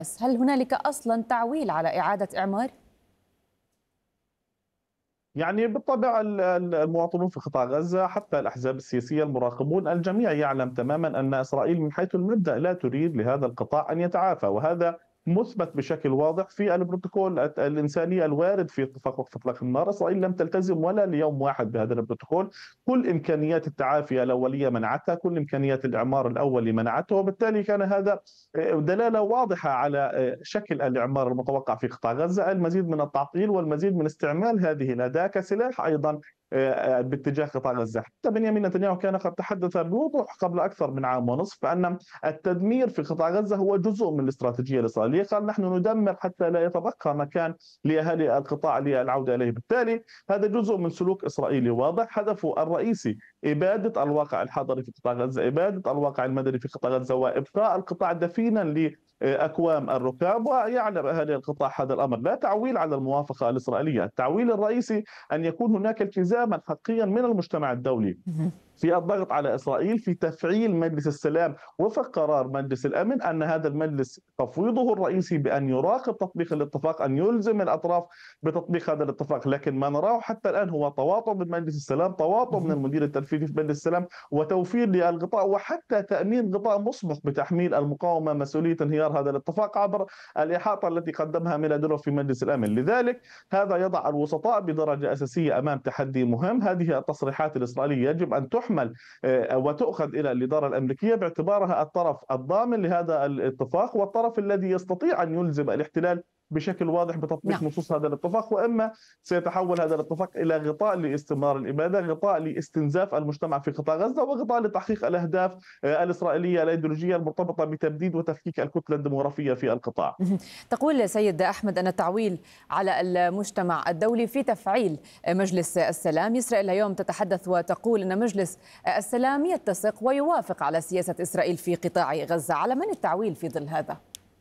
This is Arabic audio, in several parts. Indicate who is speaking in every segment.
Speaker 1: هل هنالك أصلا تعويل على إعادة إعمار؟
Speaker 2: يعني بالطبع المواطنون في قطاع غزة حتى الأحزاب السياسية المراقبون الجميع يعلم تماما أن إسرائيل من حيث المبدأ لا تريد لهذا القطاع أن يتعافى، وهذا مثبت بشكل واضح في البروتوكول الإنساني الوارد في اتفاق وقف إطلاق النار. إسرائيل لم تلتزم ولا ليوم واحد بهذا البروتوكول. كل إمكانيات التعافي الأولية منعتها، كل إمكانيات الإعمار الأولي منعته، وبالتالي كان هذا دلالة واضحة على شكل الإعمار المتوقع في قطاع غزة، المزيد من التعطيل والمزيد من استعمال هذه الأداة كسلاح أيضا باتجاه قطاع غزة. حتى بنيامين نتنياهو كان قد تحدث بوضوح قبل أكثر من عام ونصف بأن التدمير في قطاع غزة هو جزء من الاستراتيجية الإسرائيلية. قال نحن ندمر حتى لا يتبقى مكان لأهالي القطاع للعودة إليه. بالتالي هذا جزء من سلوك إسرائيلي واضح، هدفه الرئيسي إبادة الواقع الحضري في قطاع غزة، إبادة الواقع المدني في قطاع غزة، وإبقاء القطاع دفينا أكوام الركاب. ويعلم أهالي القطاع هذا الأمر. لا تعويل على الموافقة الإسرائيلية، التعويل الرئيسي أن يكون هناك التزاما حقيقيا من المجتمع الدولي في الضغط على إسرائيل في تفعيل مجلس السلام وفق قرار مجلس الأمن، أن هذا المجلس تفويضه الرئيسي بأن يراقب تطبيق الاتفاق، أن يلزم الأطراف بتطبيق هذا الاتفاق. لكن ما نراه حتى الآن هو تواطؤ من مجلس السلام، تواطؤ من المدير التنفيذي في مجلس السلام، وتوفير للغطاء وحتى تأمين غطاء مسبق بتحميل المقاومة مسؤولية انهيار هذا الاتفاق عبر الإحاطة التي قدمها ميلادونوف في مجلس الأمن. لذلك هذا يضع الوسطاء بدرجة أساسية أمام تحدي مهم. هذه التصريحات الإسرائيلية يجب أن تحمل وتؤخذ إلى الإدارة الأمريكية باعتبارها الطرف الضامن لهذا الاتفاق، والطرف الذي يستطيع أن يلزم الاحتلال بشكل واضح بتطبيق
Speaker 1: نعم.
Speaker 2: نصوص هذا الاتفاق. واما سيتحول هذا الاتفاق الى غطاء لاستمرار الاباده، غطاء لاستنزاف المجتمع في قطاع غزه، وغطاء لتحقيق الاهداف الاسرائيليه الايديولوجيه المرتبطه بتبديد وتفكيك الكتله الديموغرافيه في القطاع.
Speaker 1: تقول سيد أحمد أن التعويل على المجتمع الدولي في تفعيل مجلس السلام. إسرائيل اليوم تتحدث وتقول أن مجلس السلام يتسق ويوافق على سياسة إسرائيل في قطاع غزة. على من التعويل في ظل هذا؟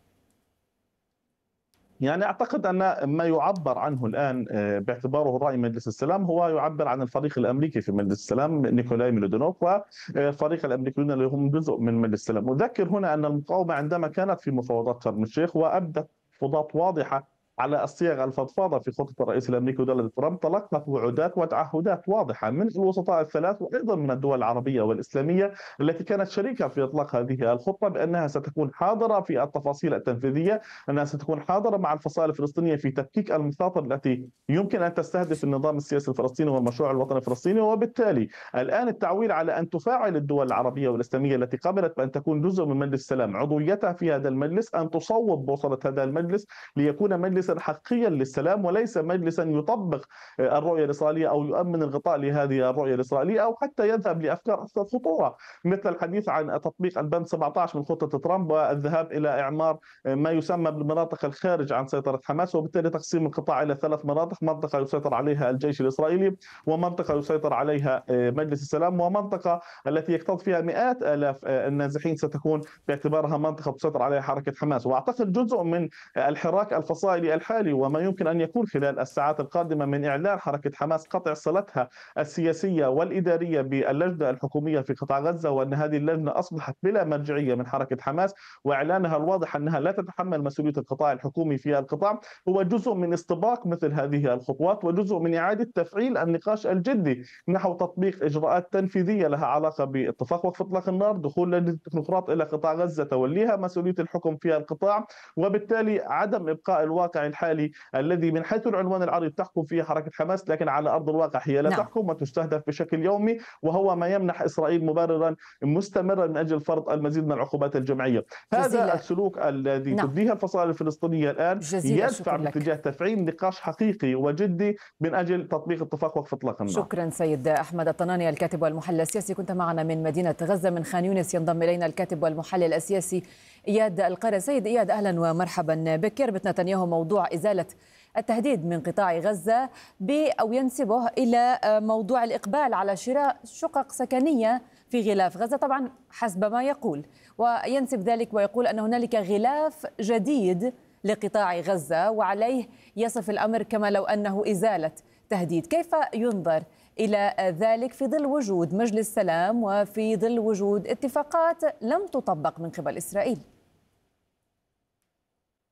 Speaker 2: يعني أعتقد أن ما يعبر عنه الآن باعتباره رأي مجلس السلام هو يعبر عن الفريق الأمريكي في مجلس السلام، نيكولاي ميلودينوف، والفريق الأمريكيون اللي هم جزء من مجلس السلام. أذكر هنا أن المقاومة عندما كانت في مفاوضات شرم الشيخ وأبدت تفاوضات واضحة على الصيغ الفضفاضة في خطة الرئيس الأمريكي دونالد ترامب، تلقت وعودات وتعهدات واضحة من الوسطاء الثلاث وأيضا من الدول العربية والإسلامية التي كانت شريكة في إطلاق هذه الخطة، بأنها ستكون حاضرة في التفاصيل التنفيذية، أنها ستكون حاضرة مع الفصائل الفلسطينية في تفكيك المخاطر التي يمكن أن تستهدف النظام السياسي الفلسطيني والمشروع الوطني الفلسطيني. وبالتالي الآن التعويل على أن تفاعل الدول العربية والإسلامية التي قبلت بأن تكون جزء من مجلس السلام عضويتها في هذا المجلس، أن تصوب بوصلة هذا المجلس ليكون مجلسا حقيقيا للسلام وليس مجلسا يطبق الرؤية الإسرائيلية أو يؤمن الغطاء لهذه الرؤية الإسرائيلية، أو حتى يذهب لأفكار أكثر خطورة مثل الحديث عن تطبيق البند 17 من خطة ترامب والذهاب إلى إعمار ما يسمى بالمناطق الخارج عن سيطرة حماس، وبالتالي تقسيم القطاع إلى ثلاث مناطق: منطقة يسيطر عليها الجيش الإسرائيلي، ومنطقة يسيطر عليها مجلس السلام، ومنطقة التي يكتظ فيها مئات آلاف النازحين ستكون باعتبارها منطقة تسيطر عليها حركة حماس. وأعتقد جزء من الحراك الفصائلي الحالي وما يمكن أن يكون خلال الساعات القادمة من إعلان حركة حماس قطع صلتها السياسية والإدارية باللجنة الحكومية في قطاع غزة، وأن هذه اللجنة أصبحت بلا مرجعية من حركة حماس، وإعلانها الواضح أنها لا تتحمل مسؤولية القطاع الحكومي في القطاع، هو جزء من استباق مثل هذه الخطوات وجزء من إعادة تفعيل النقاش الجدي نحو تطبيق إجراءات تنفيذية لها علاقة باتفاق وقف إطلاق النار، دخول لجنة التكنوقراط إلى قطاع غزة توليها مسؤولية الحكم في القطاع، وبالتالي عدم إبقاء الواقع الحالي الذي من حيث العنوان العريض تحكم فيه حركة حماس، لكن على أرض الواقع هي لا
Speaker 1: نعم.
Speaker 2: تحكم وتستهدف بشكل يومي، وهو ما يمنح إسرائيل مبررا مستمرا من أجل فرض المزيد من العقوبات الجماعية. هذا
Speaker 1: جزيل
Speaker 2: السلوك الذي
Speaker 1: نعم،
Speaker 2: تبديه الفصائل الفلسطينية الآن
Speaker 1: جزيل
Speaker 2: يدفع
Speaker 1: الشكر لك.
Speaker 2: باتجاه تفعيل نقاش حقيقي وجدي من أجل تطبيق اتفاق وقف إطلاق النار.
Speaker 1: شكرا سيد أحمد الطناني، الكاتب والمحلل السياسي، كنت معنا من مدينة غزة. من خان يونس ينضم إلينا الكاتب والمحلل السياسي إياد القرى. سيد إياد، أهلا ومرحبا بك. ربط نتنياهو موضوع إزالة التهديد من قطاع غزة أو ينسبه إلى موضوع الإقبال على شراء شقق سكنية في غلاف غزة، طبعا حسب ما يقول، وينسب ذلك ويقول أن هنالك غلاف جديد لقطاع غزة، وعليه يصف الأمر كما لو أنه إزالة تهديد. كيف ينظر إلى ذلك في ظل وجود مجلس سلام وفي ظل وجود اتفاقات لم تطبق من قبل إسرائيل؟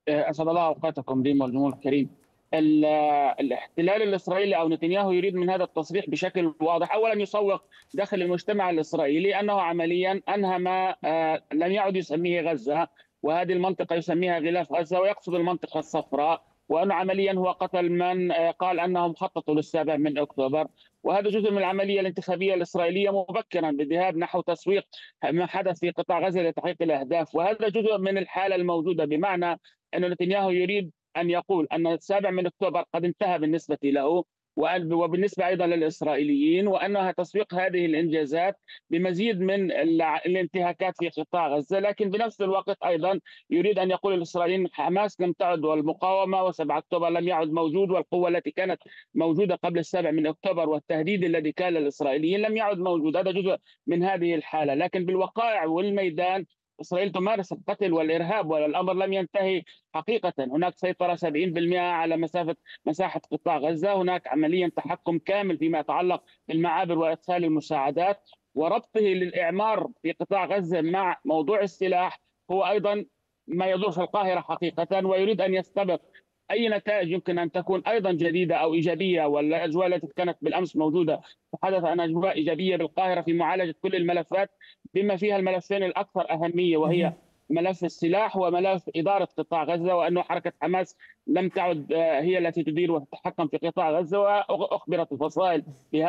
Speaker 3: أسعد الله أوقاتكم ديم والجمهور الكريم. الاحتلال الإسرائيلي أو نتنياهو يريد من هذا التصريح بشكل واضح أولا يسوق داخل المجتمع الإسرائيلي أنه عمليا أنهى ما لم يعد يسميه غزة، وهذه المنطقة يسميها غلاف غزة ويقصد المنطقة الصفراء، وأنه عمليا هو قتل من قال أنهم خططوا للسابع من أكتوبر. وهذا جزء من العملية الانتخابية الإسرائيلية مبكرا بالذهاب نحو تسويق ما حدث في قطاع غزة لتحقيق الأهداف، وهذا جزء من الحالة الموجودة، بمعنى أن نتنياهو يريد أن يقول أن السابع من أكتوبر قد انتهى بالنسبة له وبالنسبة أيضا للإسرائيليين، وأنها تسويق هذه الإنجازات بمزيد من الانتهاكات في قطاع غزة. لكن بنفس الوقت أيضا يريد أن يقول الإسرائيليين حماس لم تعد، والمقاومة و7 أكتوبر لم يعد موجود، والقوة التي كانت موجودة قبل السابع من أكتوبر والتهديد الذي كان للإسرائيليين لم يعد موجود. هذا جزء من هذه الحالة. لكن بالوقائع والميدان إسرائيل تمارس القتل والإرهاب والأمر لم ينتهي حقيقة. هناك سيطرة 70% على مساحة قطاع غزة، هناك عمليا تحكم كامل فيما يتعلق بالمعابر وإدخال المساعدات، وربطه للإعمار في قطاع غزة مع موضوع السلاح هو أيضا ما يدور في القاهرة حقيقة، ويريد أن يستبق أي نتائج يمكن أن تكون أيضا جديدة أو إيجابية. والأجواء التي كانت بالأمس موجودة تحدث عن أجواء إيجابية بالقاهرة في معالجة كل الملفات، بما فيها الملفين الأكثر أهمية، وهي ملف السلاح وملف إدارة قطاع غزة، وأنه حركة حماس لم تعد هي التي تدير وتتحكم في قطاع غزة، وأخبرت الفصائل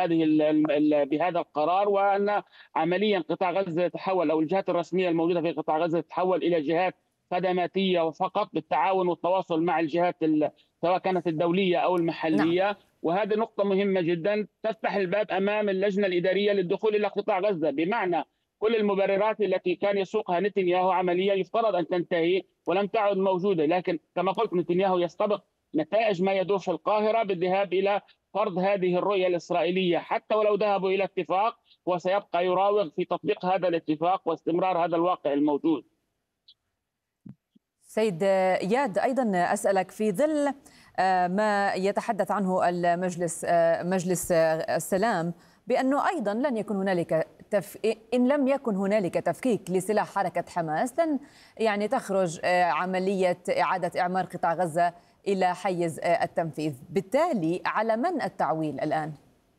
Speaker 3: بهذا القرار، وأن عمليا قطاع غزة يتحول أو الجهات الرسمية الموجودة في قطاع غزة تتحول إلى جهات خدماتية وفقط بالتعاون والتواصل مع الجهات سواء كانت الدولية أو المحلية. نعم. وهذه نقطة مهمة جدا تفتح الباب أمام اللجنة الإدارية للدخول إلى قطاع غزة، بمعنى كل المبررات التي كان يسوقها نتنياهو عمليا يفترض أن تنتهي ولم تعد موجودة. لكن كما قلت نتنياهو يستبق نتائج ما يدور في القاهرة بالذهاب إلى فرض هذه الرؤية الإسرائيلية، حتى ولو ذهبوا إلى اتفاق وسيبقى يراوغ في تطبيق هذا الاتفاق واستمرار هذا الواقع الموجود.
Speaker 1: سيد إياد، أيضا أسألك في ظل ما يتحدث عنه مجلس السلام بأنه أيضا لن يكون هنالك إن لم يكن هنالك تفكيك لسلاح حركة حماس لن يعني تخرج عملية إعادة إعمار قطاع غزة إلى حيز التنفيذ. بالتالي على من التعويل الآن؟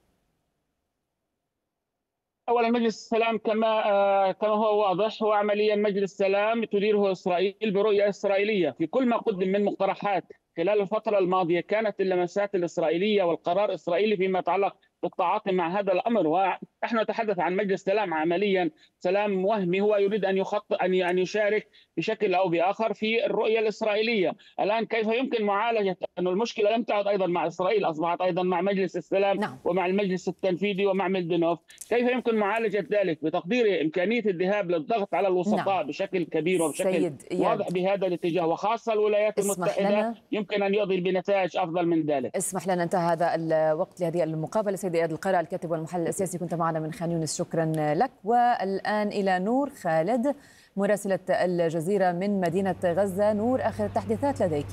Speaker 3: أولا مجلس السلام كما هو واضح هو عمليا مجلس السلام تديره إسرائيل برؤية إسرائيلية. في كل ما قدم من مقترحات خلال الفترة الماضية كانت اللمسات الإسرائيلية والقرار إسرائيلي فيما يتعلق بالتعاطي مع هذا الأمر. ونحن نتحدث عن مجلس سلام عمليا سلام وهمي، هو يريد أن يخطط أن يشارك بشكل أو بآخر في الرؤية الإسرائيلية. الآن كيف يمكن معالجة أن المشكلة لم تعد أيضا مع إسرائيل، أصبحت أيضا مع مجلس السلام. نعم. ومع المجلس التنفيذي ومع ميلدنوف. كيف يمكن معالجة ذلك؟ بتقديري إمكانية الذهاب للضغط على الوسطاء. نعم. بشكل كبير وبشكل واضح بهذا الاتجاه، وخاصة الولايات المتحدة يمكن أن يؤدي بنتائج أفضل من ذلك.
Speaker 1: اسمح لنا، انتهى هذا الوقت لهذه المقابلة. سيد إياد القرع الكاتب والمحلل السياسي كنت معنا من خان يونس، شكرا لك. والآن إلى نور خالد مراسلة الجزيرة من مدينة غزة. نور، آخر التحديثات لديك.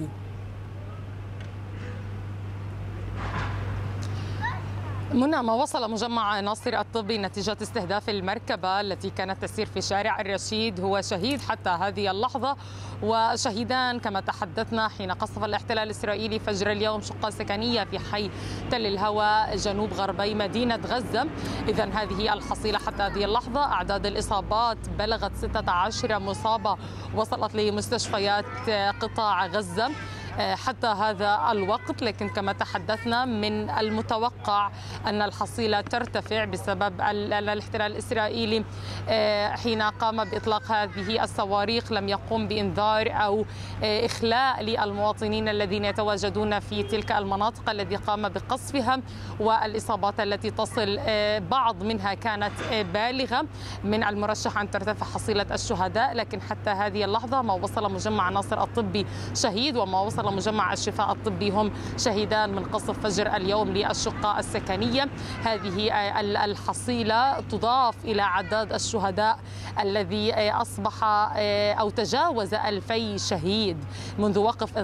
Speaker 4: منى، ما وصل مجمع ناصر الطبي نتيجة استهداف المركبة التي كانت تسير في شارع الرشيد هو شهيد حتى هذه اللحظة، وشهيدان كما تحدثنا حين قصف الاحتلال الإسرائيلي فجر اليوم شقة سكنية في حي تل الهوى جنوب غربي مدينة غزة. إذن هذه الحصيلة حتى هذه اللحظة. أعداد الإصابات بلغت 16 مصابة وصلت لمستشفيات قطاع غزة حتى هذا الوقت. لكن كما تحدثنا من المتوقع أن الحصيلة ترتفع بسبب الاحتلال الإسرائيلي حين قام بإطلاق هذه الصواريخ لم يقوم بإنذار أو إخلاء للمواطنين الذين يتواجدون في تلك المناطق التي قام بقصفها، والإصابات التي تصل بعض منها كانت بالغة. من المرشح أن ترتفع حصيلة الشهداء، لكن حتى هذه اللحظة ما وصل مجمع ناصر الطبي شهيد وما وصل وصل مجمع الشفاء الطبي هم شهيدان من قصف فجر اليوم للشقة السكنية. هذه الحصيلة تضاف إلى عداد الشهداء الذي أصبح أو تجاوز 2000 شهيد منذ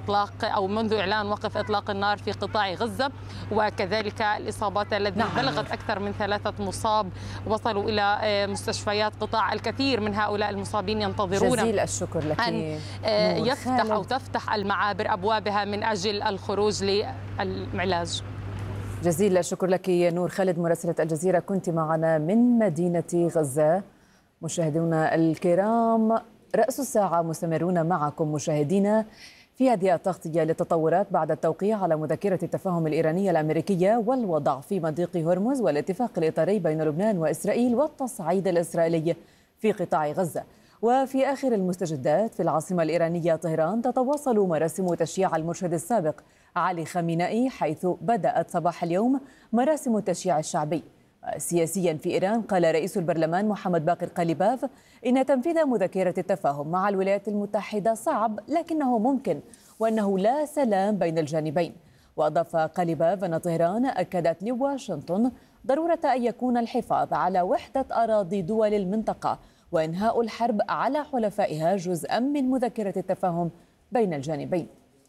Speaker 4: إعلان وقف إطلاق النار في قطاع غزة، وكذلك الإصابات التي بلغت أكثر من 3 مصاب وصلوا إلى مستشفيات قطاع. الكثير من هؤلاء المصابين ينتظرون
Speaker 1: جزيل الشكر لك
Speaker 4: أن يفتح أو تفتح المعابر أبوابها من أجل الخروج للعلاج.
Speaker 1: جزيل الشكر لك نور خالد مراسلة الجزيرة، كنت معنا من مدينة غزة. مشاهدونا الكرام، رأس الساعة مستمرون معكم مشاهدينا في هذه التغطية للتطورات بعد التوقيع على مذكرة التفاهم الإيرانية الأمريكية والوضع في مضيق هرمز والاتفاق الإطاري بين لبنان وإسرائيل والتصعيد الإسرائيلي في قطاع غزة. وفي آخر المستجدات في العاصمة الإيرانية طهران تتواصل مراسم تشييع المرشد السابق علي خامنئي، حيث بدأت صباح اليوم مراسم التشييع الشعبي. سياسيا في إيران، قال رئيس البرلمان محمد باقر قليباف إن تنفيذ مذكرة التفاهم مع الولايات المتحدة صعب لكنه ممكن، وأنه لا سلام بين الجانبين. وأضاف قليباف أن طهران أكدت لواشنطن ضرورة أن يكون الحفاظ على وحدة أراضي دول المنطقة وإنهاء الحرب على حلفائها جزءا من مذكرة التفاهم بين الجانبين.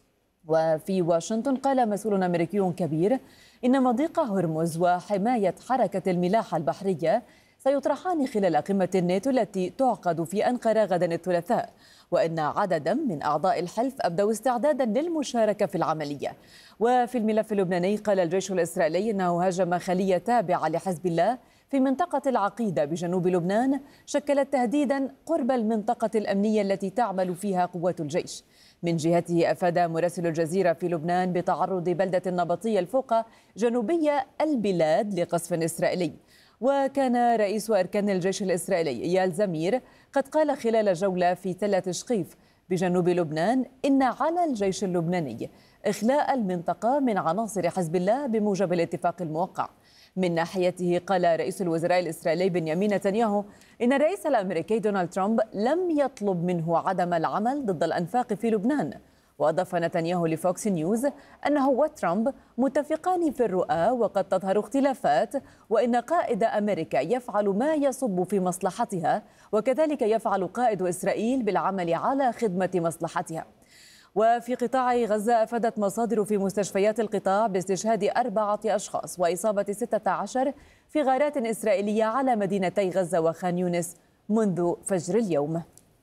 Speaker 1: وفي واشنطن، قال مسؤول أمريكي كبير إن مضيق هرمز وحماية حركة الملاحة البحرية سيطرحان خلال قمة الناتو التي تعقد في أنقرة غدا الثلاثاء، وإن عددا من أعضاء الحلف أبدوا استعدادا للمشاركة في العملية. وفي الملف اللبناني، قال الجيش الإسرائيلي إنه هاجم خلية تابعة لحزب الله في منطقة العقيدة بجنوب لبنان، شكلت تهديدا قرب المنطقة الأمنية التي تعمل فيها قوات الجيش. من جهته، أفاد مراسل الجزيرة في لبنان بتعرض بلدة النبطية الفوقة جنوبية البلاد لقصف إسرائيلي. وكان رئيس أركان الجيش الإسرائيلي إيال زمير قد قال خلال جولة في تل تشقيف بجنوب لبنان إن على الجيش اللبناني إخلاء المنطقة من عناصر حزب الله بموجب الاتفاق الموقع. من ناحيته، قال رئيس الوزراء الإسرائيلي بنيامين نتنياهو إن الرئيس الأمريكي دونالد ترامب لم يطلب منه عدم العمل ضد الأنفاق في لبنان. وأضاف نتنياهو لفوكس نيوز أنه وترامب متفقان في الرؤى وقد تظهر اختلافات، وإن قائد أمريكا يفعل ما يصب في مصلحتها، وكذلك يفعل قائد إسرائيل بالعمل على خدمة مصلحتها. وفي قطاع غزة، أفادت مصادر في مستشفيات القطاع باستشهاد 4 أشخاص وإصابة 16 في غارات إسرائيلية على مدينتي غزة وخان يونس منذ فجر اليوم.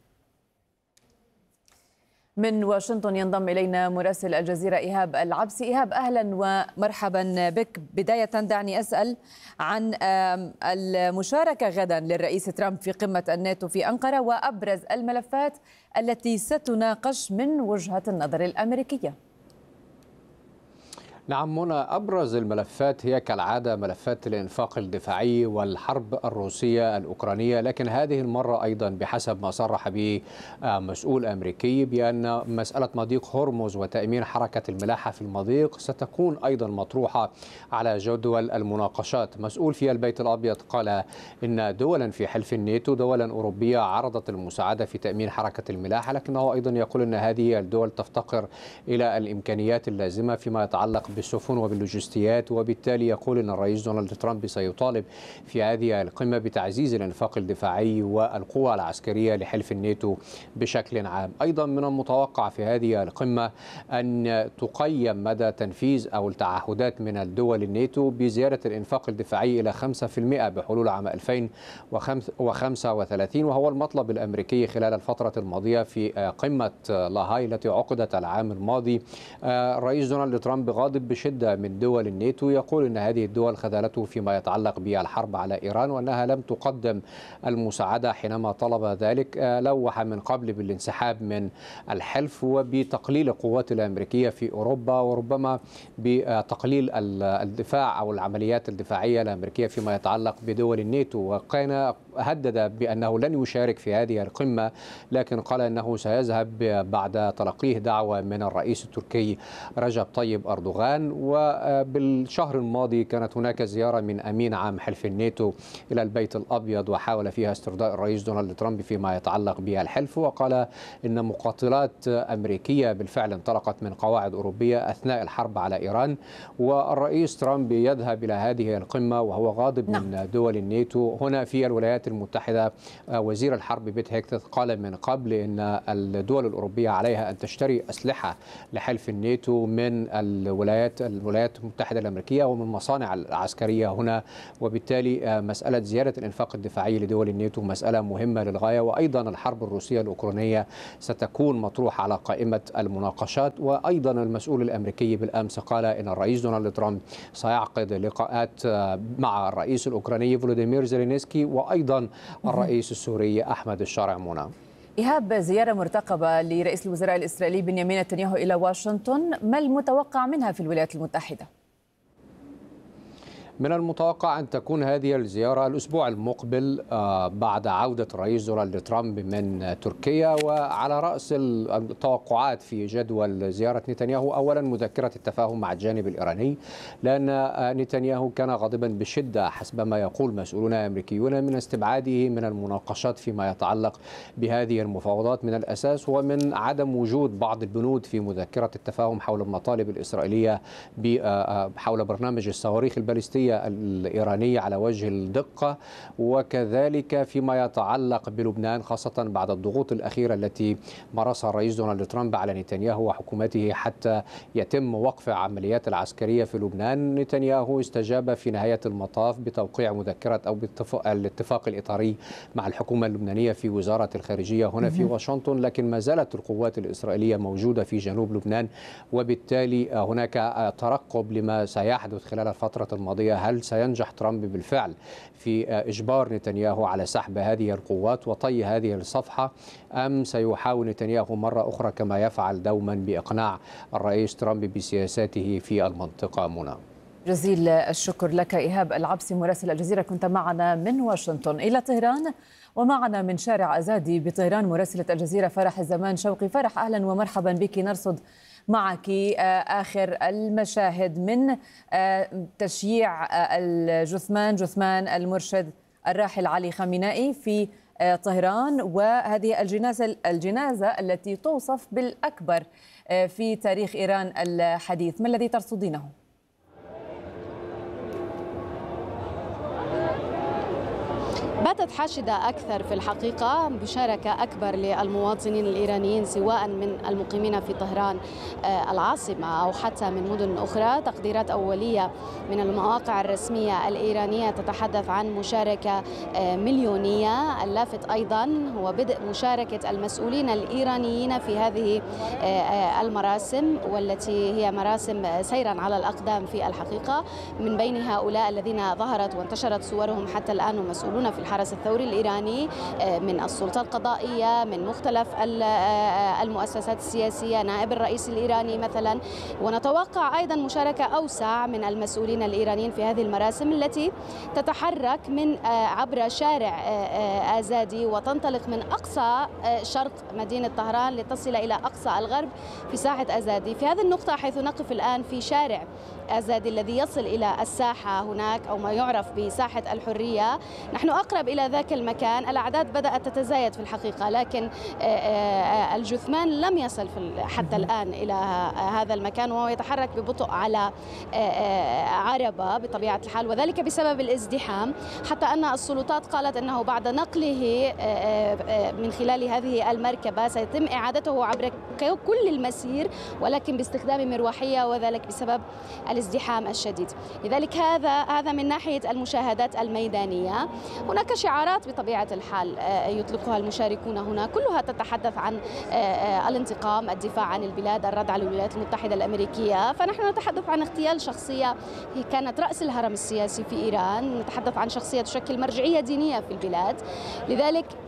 Speaker 1: من واشنطن ينضم إلينا مراسل الجزيرة إيهاب العبسي. إيهاب، أهلا ومرحبا بك. بداية دعني أسأل عن المشاركة غدا للرئيس ترامب في قمة الناتو في أنقرة وأبرز الملفات التي ستناقش من وجهة النظر الأمريكية.
Speaker 5: نعم منى، أبرز الملفات هي كالعادة ملفات الإنفاق الدفاعي والحرب الروسية الأوكرانية، لكن هذه المرة أيضا بحسب ما صرح به مسؤول أمريكي بأن مسألة مضيق هرمز وتأمين حركة الملاحة في المضيق ستكون أيضا مطروحة على جدول المناقشات. مسؤول في البيت الأبيض قال إن دولا في حلف الناتو، دولا أوروبية، عرضت المساعدة في تأمين حركة الملاحة، لكنه أيضا يقول أن هذه الدول تفتقر إلى الإمكانيات اللازمة فيما يتعلق بالسفن وباللوجستيات، وبالتالي يقول أن الرئيس دونالد ترامب سيطالب في هذه القمة بتعزيز الإنفاق الدفاعي والقوى العسكرية لحلف الناتو بشكل عام. أيضا من المتوقع في هذه القمة أن تقيم مدى تنفيذ أو التعهدات من الدول الناتو بزيادة الإنفاق الدفاعي إلى 5% بحلول عام 2035، وهو المطلب الأمريكي خلال الفترة الماضية في قمة لاهاي التي عقدت العام الماضي. الرئيس دونالد ترامب غاضب بشدة من دول الناتو، يقول أن هذه الدول خذلته فيما يتعلق بالحرب على إيران وأنها لم تقدم المساعدة حينما طلب ذلك. لوح من قبل بالانسحاب من الحلف وبتقليل القوات الأمريكية في أوروبا، وربما بتقليل الدفاع أو العمليات الدفاعية الأمريكية فيما يتعلق بدول الناتو. وكان هدد بأنه لن يشارك في هذه القمة، لكن قال أنه سيذهب بعد تلقيه دعوة من الرئيس التركي رجب طيب أردوغان. وبالشهر الماضي كانت هناك زيارة من أمين عام حلف الناتو إلى البيت الأبيض، وحاول فيها استرضاء الرئيس دونالد ترامب فيما يتعلق بالحلف، وقال إن مقاتلات أمريكية بالفعل انطلقت من قواعد أوروبية أثناء الحرب على إيران. والرئيس ترامب يذهب إلى هذه القمة وهو غاضب من دول الناتو. هنا في الولايات المتحدة وزير الحرب بيت هيكتث قال من قبل إن الدول الأوروبية عليها أن تشتري أسلحة لحلف الناتو من الولايات المتحدة الأمريكية ومن مصانع العسكرية هنا، وبالتالي مسألة زيادة الإنفاق الدفاعي لدول الناتو مسألة مهمة للغاية. وأيضا الحرب الروسية الأوكرانية ستكون مطروحة على قائمة المناقشات. وأيضا المسؤول الأمريكي بالأمس قال إن الرئيس دونالد ترامب سيعقد لقاءات مع الرئيس الأوكراني فولوديمير زيلينسكي وأيضا الرئيس السوري أحمد الشارع منى.
Speaker 1: إيهاب، زيارة مرتقبة لرئيس الوزراء الإسرائيلي بنيامين نتنياهو إلى واشنطن، ما المتوقع منها في الولايات المتحدة؟
Speaker 5: من المتوقع أن تكون هذه الزيارة الأسبوع المقبل بعد عودة الرئيس دونالد ترامب من تركيا. وعلى رأس التوقعات في جدول زيارة نتنياهو أولا مذكرة التفاهم مع الجانب الإيراني، لأن نتنياهو كان غاضبا بشدة حسب ما يقول مسؤولون أمريكيون من استبعاده من المناقشات فيما يتعلق بهذه المفاوضات من الأساس، ومن عدم وجود بعض البنود في مذكرة التفاهم حول المطالب الإسرائيلية حول برنامج الصواريخ البالستية الإيرانية على وجه الدقة، وكذلك فيما يتعلق بلبنان خاصة بعد الضغوط الأخيرة التي مارسها الرئيس دونالد ترامب على نتنياهو وحكومته حتى يتم وقف العمليات العسكرية في لبنان. نتنياهو استجاب في نهاية المطاف بتوقيع مذكرة أو الاتفاق الإطاري مع الحكومة اللبنانية في وزارة الخارجية هنا في واشنطن، لكن ما زالت القوات الإسرائيلية موجودة في جنوب لبنان، وبالتالي هناك ترقب لما سيحدث خلال الفترة الماضية. هل سينجح ترامب بالفعل في إجبار نتنياهو على سحب هذه القوات وطي هذه الصفحة، أم سيحاول نتنياهو مرة أخرى كما يفعل دوما بإقناع الرئيس ترامب بسياساته في المنطقة؟ منى،
Speaker 1: جزيل الشكر لك إيهاب العبسي مراسل الجزيرة، كنت معنا من واشنطن. إلى طهران ومعنا من شارع أزادي بطهران مراسلة الجزيرة فرح الزمان شوقي. فرح، أهلا ومرحبا بك. نرصد معك آخر المشاهد من تشييع جثمان المرشد الراحل علي خامنائي في طهران، وهذه الجنازة التي توصف بالأكبر في تاريخ إيران الحديث. ما الذي ترصدينه؟
Speaker 6: باتت حاشدة أكثر في الحقيقة، مشاركة أكبر للمواطنين الإيرانيين سواء من المقيمين في طهران العاصمة أو حتى من مدن أخرى. تقديرات أولية من المواقع الرسمية الإيرانية تتحدث عن مشاركة مليونية. اللافت أيضا هو بدء مشاركة المسؤولين الإيرانيين في هذه المراسم، والتي هي مراسم سيرا على الأقدام في الحقيقة. من بين هؤلاء الذين ظهرت وانتشرت صورهم حتى الآن ومسؤولون في الحرس الثوري الإيراني من السلطة القضائية، من مختلف المؤسسات السياسية، نائب الرئيس الإيراني مثلا. ونتوقع أيضا مشاركة أوسع من المسؤولين الإيرانيين في هذه المراسم التي تتحرك من عبر شارع آزادي وتنطلق من أقصى شرق مدينة طهران لتصل إلى أقصى الغرب في ساحة آزادي. في هذه النقطة حيث نقف الآن في شارع آزادي الذي يصل إلى الساحة هناك أو ما يعرف بساحة الحرية، نحن أقرب إلى ذاك المكان. الأعداد بدأت تتزايد في الحقيقة، لكن الجثمان لم يصل حتى الآن إلى هذا المكان، وهو يتحرك ببطء على عربة بطبيعة الحال، وذلك بسبب الازدحام. حتى أن السلطات قالت أنه بعد نقله من خلال هذه المركبة سيتم إعادته عبر كل المسير، ولكن باستخدام مروحية، وذلك بسبب الازدحام الشديد. لذلك هذا من ناحية المشاهدات الميدانية. هناك شعارات بطبيعة الحال يطلقها المشاركون هنا، كلها تتحدث عن الانتقام، الدفاع عن البلاد، الرد على الولايات المتحدة الأمريكية. فنحن نتحدث عن اغتيال شخصية هي كانت رأس الهرم السياسي في إيران، نتحدث عن شخصية تشكل مرجعية دينية في البلاد. لذلك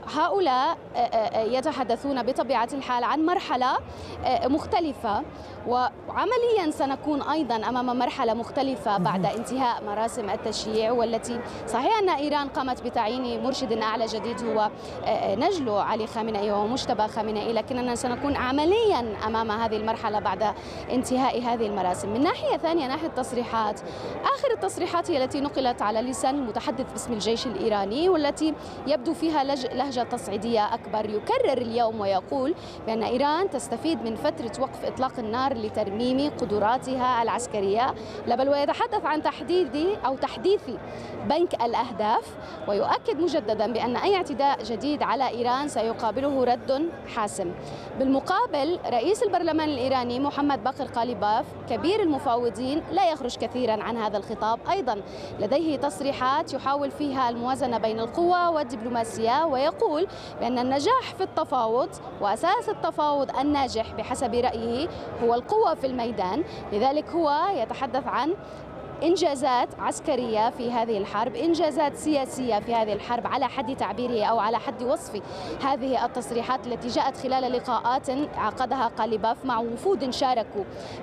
Speaker 6: هؤلاء يتحدثون بطبيعة الحال عن مرحلة مختلفة، وعمليا سنكون أيضا أمام مرحلة مختلفة بعد انتهاء مراسم التشييع، والتي صحيح أن إيران قامت بتعيين مرشد أعلى جديد هو نجله علي خامنئي ومجتبى خامنئي، لكننا سنكون عمليا أمام هذه المرحلة بعد انتهاء هذه المراسم. من ناحية ثانية، ناحية التصريحات، آخر التصريحات هي التي نقلت على لسان المتحدث باسم الجيش الإيراني، والتي يبدو فيها لهجة تصعيدية أكبر. يكرر اليوم ويقول بأن إيران تستفيد من فترة وقف إطلاق النار لترميم قدراتها العسكرية، بل ويتحدث عن تحديث بنك الأهداف، ويؤكد مجددا بأن أي اعتداء جديد على إيران سيقابله رد حاسم. بالمقابل، رئيس البرلمان الإيراني محمد باقر قاليباف كبير المفاوضين لا يخرج كثيرا عن هذا الخطاب، أيضا لديه تصريحات يحاول فيها الموازنة بين القوى والدبلوماسية، ويقول بأن النجاح في التفاوض وأساس التفاوض الناجح بحسب رأيه هو القوة في الميدان. لذلك هو يتحدث عن إنجازات عسكرية في هذه الحرب، إنجازات سياسية في هذه الحرب على حد تعبيره أو على حد وصف هذه التصريحات التي جاءت خلال لقاءات عقدها قاليباف مع وفود شاركوا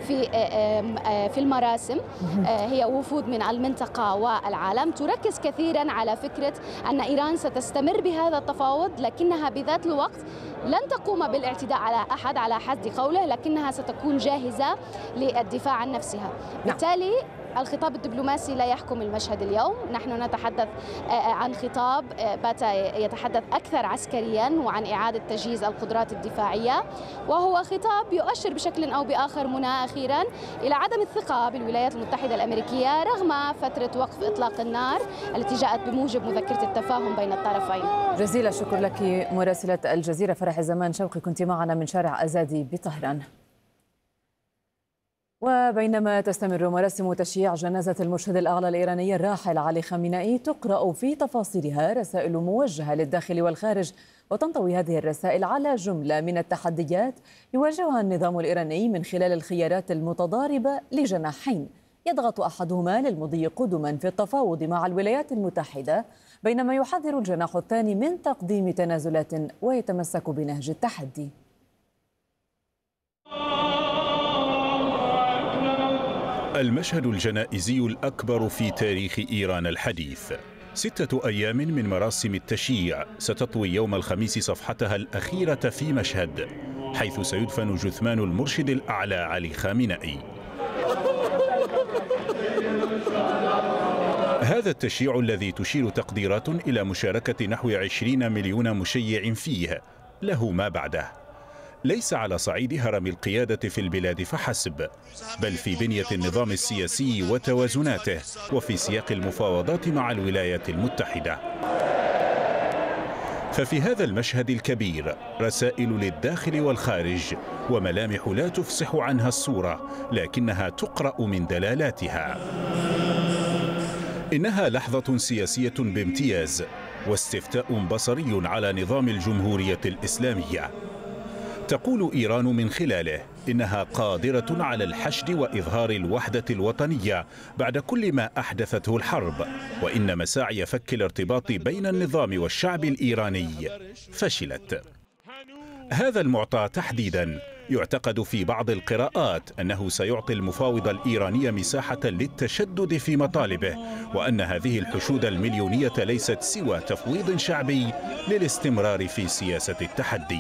Speaker 6: في المراسم. هي وفود من المنطقة والعالم، تركز كثيرا على فكرة أن إيران ستستمر بهذا التفاوض، لكنها بذات الوقت لن تقوم بالاعتداء على أحد على حد قوله، لكنها ستكون جاهزة للدفاع عن نفسها. بالتالي الخطاب الدبلوماسي لا يحكم المشهد اليوم. نحن نتحدث عن خطاب بات يتحدث أكثر عسكريا وعن إعادة تجهيز القدرات الدفاعية، وهو خطاب يؤشر بشكل أو بآخر منى أخيرا إلى عدم الثقة بالولايات المتحدة الأمريكية رغم فترة وقف إطلاق النار التي جاءت بموجب مذكرة التفاهم بين الطرفين.
Speaker 1: جزيل الشكر لك مراسلة الجزيرة فرح زمان شوقي، كنت معنا من شارع أزادي بطهران. وبينما تستمر مراسم تشييع جنازة المرشد الأعلى الإيراني الراحل علي خامنئي، تقرأ في تفاصيلها رسائل موجهة للداخل والخارج، وتنطوي هذه الرسائل على جملة من التحديات يواجهها النظام الإيراني من خلال الخيارات المتضاربة لجناحين، يضغط أحدهما للمضي قدما في التفاوض مع الولايات المتحدة، بينما يحذر الجناح الثاني من تقديم تنازلات ويتمسك بنهج التحدي.
Speaker 7: المشهد الجنائزي الأكبر في تاريخ إيران الحديث. 6 أيام من مراسم التشييع ستطوي يوم الخميس صفحتها الأخيرة في مشهد، حيث سيدفن جثمان المرشد الأعلى علي خامنئي. هذا التشييع الذي تشير تقديرات إلى مشاركة نحو 20 مليون مشيع فيه له ما بعده، ليس على صعيد هرم القيادة في البلاد فحسب، بل في بنية النظام السياسي وتوازناته، وفي سياق المفاوضات مع الولايات المتحدة. ففي هذا المشهد الكبير رسائل للداخل والخارج، وملامح لا تفصح عنها الصورة، لكنها تقرأ من دلالاتها. إنها لحظة سياسية بامتياز، واستفتاء بصري على نظام الجمهورية الإسلامية. تقول إيران من خلاله إنها قادرة على الحشد وإظهار الوحدة الوطنية بعد كل ما أحدثته الحرب، وإن مساعي فك الارتباط بين النظام والشعب الإيراني فشلت. هذا المعطى تحديدا يعتقد في بعض القراءات أنه سيعطي المفاوض الإيراني مساحة للتشدد في مطالبه، وأن هذه الحشود المليونية ليست سوى تفويض شعبي للاستمرار في سياسة التحدي.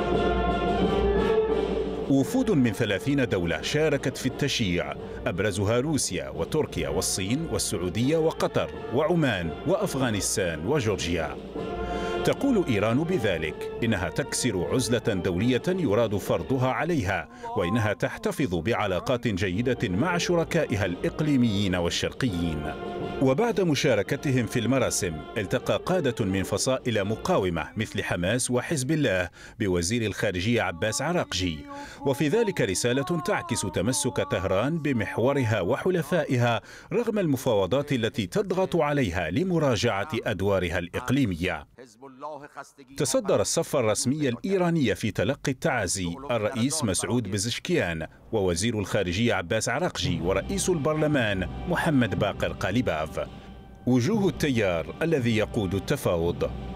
Speaker 7: وفود من 30 دولة شاركت في التشييع، أبرزها روسيا وتركيا والصين والسعودية وقطر وعمان وأفغانستان وجورجيا. تقول إيران بذلك إنها تكسر عزلة دولية يراد فرضها عليها، وإنها تحتفظ بعلاقات جيدة مع شركائها الإقليميين والشرقيين. وبعد مشاركتهم في المراسم، التقى قادة من فصائل مقاومة مثل حماس وحزب الله بوزير الخارجية عباس عراقجي، وفي ذلك رسالة تعكس تمسك طهران بمحورها وحلفائها رغم المفاوضات التي تضغط عليها لمراجعة أدوارها الإقليمية. تصدر الصف الرسمي الإيراني في تلقي التعازي الرئيس مسعود بزشكيان ووزير الخارجية عباس عراقجي ورئيس البرلمان محمد باقر قاليباف، وجوه التيار الذي يقود التفاوض.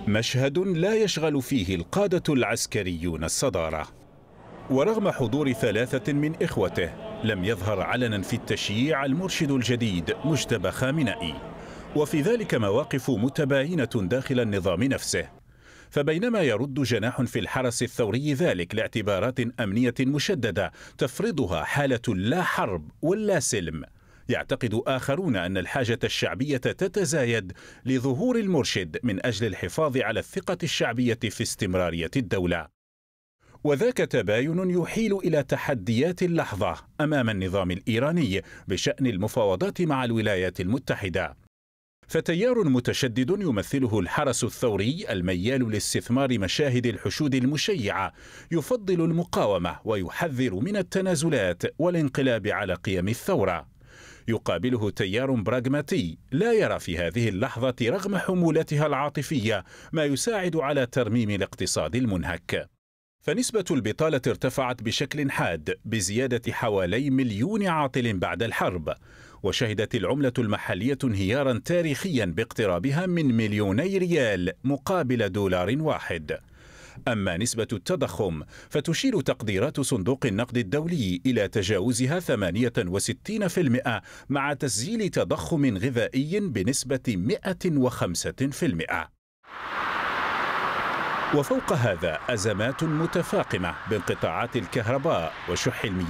Speaker 7: مشهد لا يشغل فيه القادة العسكريون الصدارة. ورغم حضور 3 من إخوته لم يظهر علنا في التشييع المرشد الجديد مجتبى خامنئي، وفي ذلك مواقف متباينة داخل النظام نفسه. فبينما يرد جناح في الحرس الثوري ذلك لاعتبارات أمنية مشددة تفرضها حالة لا حرب ولا سلم، يعتقد آخرون أن الحاجة الشعبية تتزايد لظهور المرشد من أجل الحفاظ على الثقة الشعبية في استمرارية الدولة. وذاك تباين يحيل إلى تحديات اللحظة أمام النظام الإيراني بشأن المفاوضات مع الولايات المتحدة. فتيار متشدد يمثله الحرس الثوري الميال لاستثمار مشاهد الحشود المشيعة يفضل المقاومة ويحذر من التنازلات والانقلاب على قيم الثورة. يقابله تيار براغماتي لا يرى في هذه اللحظة رغم حمولتها العاطفية ما يساعد على ترميم الاقتصاد المنهك. فنسبة البطالة ارتفعت بشكل حاد بزيادة حوالي 1,000,000 عاطل بعد الحرب، وشهدت العملة المحلية انهيارا تاريخيا باقترابها من 2,000,000 ريال مقابل دولار واحد. أما نسبة التضخم فتشير تقديرات صندوق النقد الدولي إلى تجاوزها 68% مع تسجيل تضخم غذائي بنسبة 105%. وفوق هذا أزمات متفاقمة بانقطاعات الكهرباء وشح المياه